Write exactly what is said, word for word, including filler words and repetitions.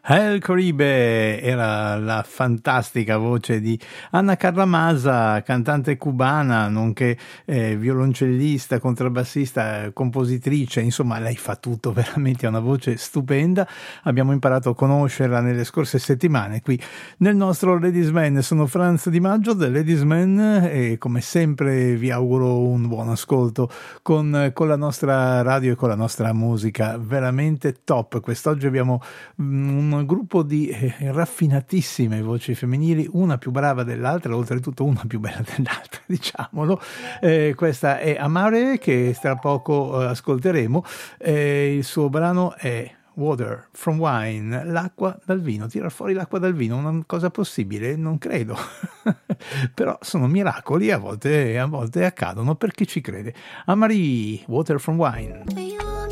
El Coribe era la fantastica voce di Anna Carramasa, cantante cubana, nonché eh, violoncellista, contrabbassista, compositrice, insomma lei fa tutto, veramente ha una voce stupenda. Abbiamo imparato a conoscerla nelle scorse settimane qui nel nostro Ladies Man. Sono Franz Di Maggio del Ladies Man e come sempre vi auguro un buon ascolto con, con la nostra radio e con la nostra musica, veramente top. Quest'oggi abbiamo un gruppo di eh, raffinatissime voci femminili, una più brava dell'altra, oltretutto una più bella dell'altra, diciamolo. Eh, questa è Amare, che tra poco eh, ascolteremo. Eh, il suo brano è Water from Wine, l'acqua dal vino. Tirar fuori l'acqua dal vino, una cosa possibile? Non credo. Però sono miracoli, a volte, a volte accadono per chi ci crede. Amare, Water from Wine.